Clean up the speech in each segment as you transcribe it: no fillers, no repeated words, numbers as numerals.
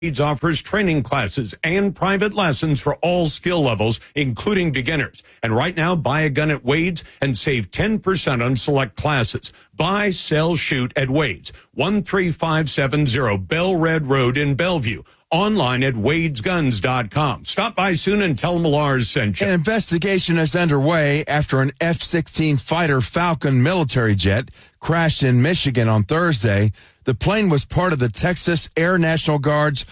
Wades offers training classes and private lessons for all skill levels, including beginners. And right now, buy a gun at Wades and save 10% on select classes. Buy, sell, shoot at Wades, 13570 Bell Red Road in Bellevue. Online at wadesguns.com. Stop by soon and tell them Lars sent you. An investigation is underway after an F-16 fighter Falcon military jet crashed in Michigan on Thursday. The plane was part of the Texas Air National Guard's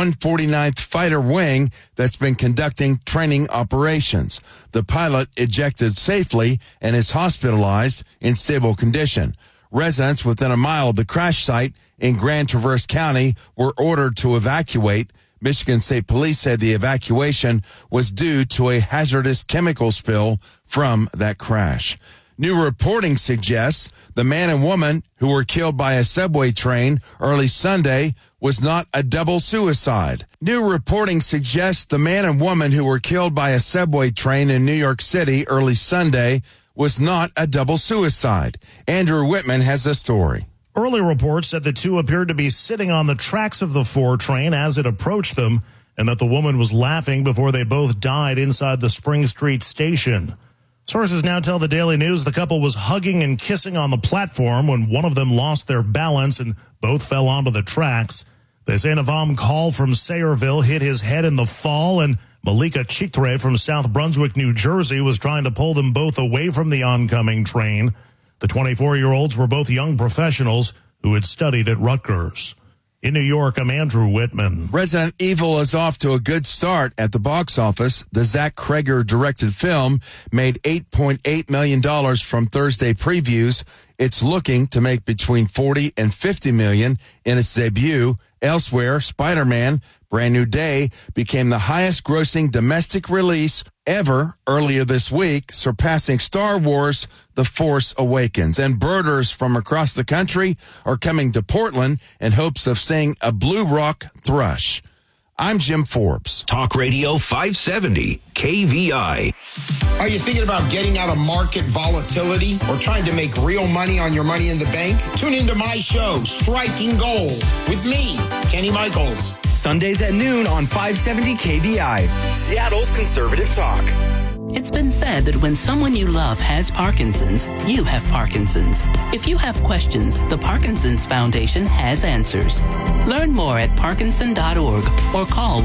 149th Fighter Wing that's been conducting training operations. The pilot ejected safely and is hospitalized in stable condition. Residents within a mile of the crash site in Grand Traverse County were ordered to evacuate. Michigan State Police said the evacuation was due to a hazardous chemical spill from that crash. New reporting suggests the man and woman who were killed by a subway train early Sunday was not a double suicide. New reporting suggests the man and woman who were killed by a subway train in New York City early Sunday was not a double suicide. Andrew Whitman has the story. Early reports said the two appeared to be sitting on the tracks of the 4 train as it approached them, and that the woman was laughing before they both died inside the Spring Street station. Sources now tell the Daily News the couple was hugging and kissing on the platform when one of them lost their balance and both fell onto the tracks. They say Navam Call from Sayreville hit his head in the fall, and Malika Chitre from South Brunswick, New Jersey, was trying to pull them both away from the oncoming train. The 24-year-olds were both young professionals who had studied at Rutgers. In New York, I'm Andrew Whitman. Resident Evil is off to a good start at the box office. The Zach Cregger-directed film made $8.8 million from Thursday previews. It's looking to make between $40 and $50 million in its debut. Elsewhere, Spider-Man Brand New Day became the highest-grossing domestic release ever earlier this week, surpassing Star Wars The Force Awakens. And birders from across the country are coming to Portland in hopes of seeing a blue rock thrush. I'm Jim Forbes. Talk Radio 570, KVI. Are you thinking about getting out of market volatility or trying to make real money on your money in the bank? Tune into my show, Striking Gold, with me, Kenny Michaels. Sundays at noon on 570 KVI, Seattle's conservative talk. It's been said that when someone you love has Parkinson's, you have Parkinson's. If you have questions, the Parkinson's Foundation has answers. Learn more at parkinson.org or call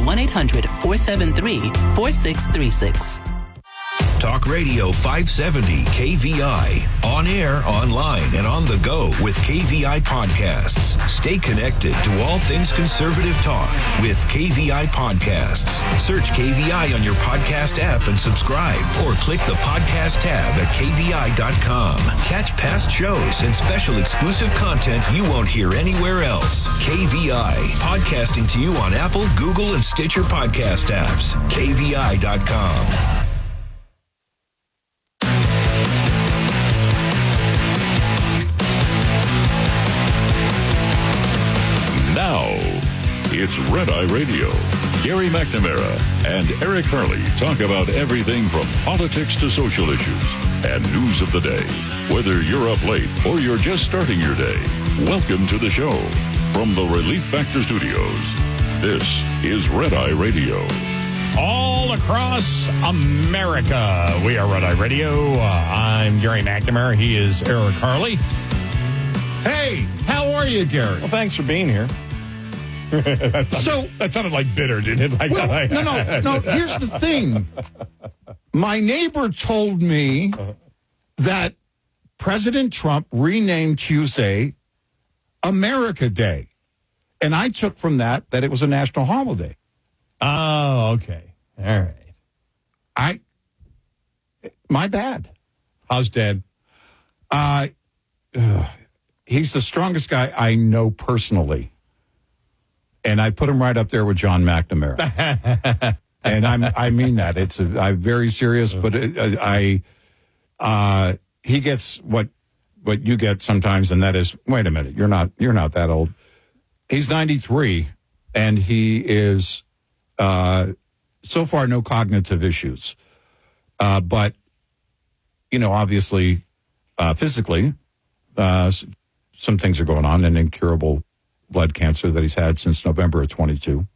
1-800-473-4636. Talk Radio 570 KVI. On air, online, and on the go with KVI podcasts. Stay connected to all things conservative talk with KVI podcasts. Search KVI on your podcast app and subscribe, or click the podcast tab at KVI.com. Catch past shows and special exclusive content you won't hear anywhere else. KVI, podcasting to you on Apple, Google, and Stitcher podcast apps. KVI.com. Now, it's Red Eye Radio. Gary McNamara and Eric Harley talk about everything from politics to social issues and news of the day. Whether you're up late or you're just starting your day, welcome to the show. From the Relief Factor Studios, this is Red Eye Radio. All across America, we are Red Eye Radio. I'm Gary McNamara. He is Eric Harley. Hey, how are you, Gary? Well, thanks for being here. that sounded like bitter, didn't it? No. Here's the thing. My neighbor told me that President Trump renamed Tuesday America Day. And I took from that it was a national holiday. Oh, okay. All right. My bad. How's Dad? He's the strongest guy I know personally. And I put him right up there with John McNamara. And I mean that. I'm very serious, but he gets what you get sometimes, and that is, wait a minute, you're not that old. He's 93, and he is so far no cognitive issues. But, obviously, physically, some things are going on, an incurable blood cancer that he's had since November of 22.